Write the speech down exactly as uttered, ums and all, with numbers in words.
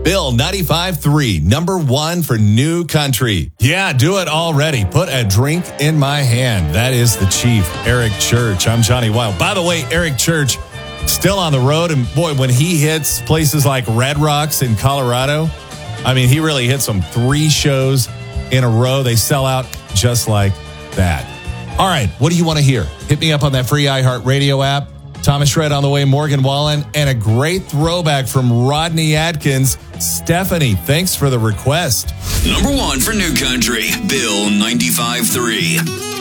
Bill ninety-five three, number one for New Country. Yeah, do it already. Put a drink in my hand. That is the Chief, Eric Church. I'm Johnny Wild. By the way, Eric Church still on the road. And boy, when he hits places like Red Rocks in Colorado, I mean, he really hits them three shows in a row. They sell out just like that. All right, what do you want to hear? Hit me up on that free iHeartRadio app. Thomas Shred on the way, Morgan Wallen, and a great throwback from Rodney Atkins. Stephanie, thanks for the request. Number one for New Country, Bill ninety-five three.